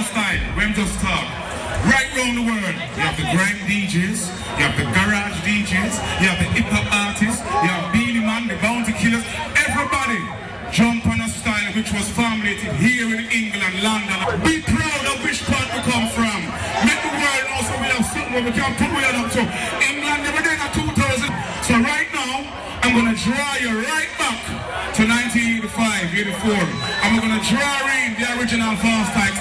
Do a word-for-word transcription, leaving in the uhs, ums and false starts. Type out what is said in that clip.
fast style, when just talk. Right round the world, you have the grime D Js, you have the garage D Js, you have the hip hop artists, you have Beenie Man, the Bounty Killers. Everybody jump on a style which was formulated here in England, London. Be proud of which part we come from. Make the world know so we have something where we can put we up to. England never did a two thousand. So right now, I'm going to draw you right back to nineteen eighty-five, eighty-four. And we're going to draw in the original fast type.